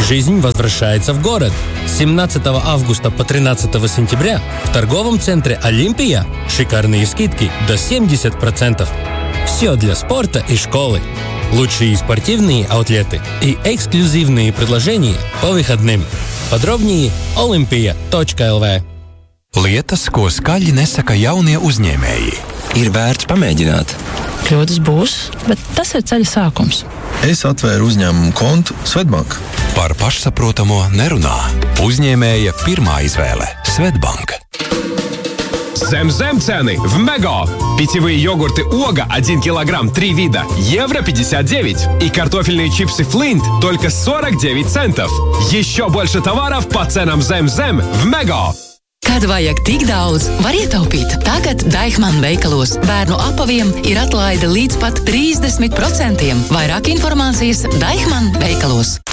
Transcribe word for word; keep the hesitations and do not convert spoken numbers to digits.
Жизнь возвращается в город. С семнадцатого августа по тринадцатого сентября в торговом центре «Олимпия» шикарные скидки до семьдесят процентов. Все для спорта и школы. Лучшие спортивные аутлеты и эксклюзивные предложения по выходным. Подробнее олимпия точка эл ви. Lietas, ko skaļi nesaka jaunie uzņēmēji. Ir vērts pamēģināt. Kļūdas būs, bet tas ir ceļa sākums. Es atvēru uzņēmumu kontu Svetbank. Par pašsaprotamo nerunā. Uzņēmēja pirmā izvēle – Svetbank. Зем-зем цены в Мега. Питьевые йогурты Ога один килограмм, три вида, евро пятьдесят девять. И картофельные чипсы Флинт только сорок девять центов. Еще больше товаров по ценам Зем-зем в Мега. Kad vajag tik daudz, var ietaupīt. Tagad Deichmann veikalos bērnu apaviem ir atlaide līdz pat trīsdesmit procentiem. Vairāk informācijas Deichmann veikalos.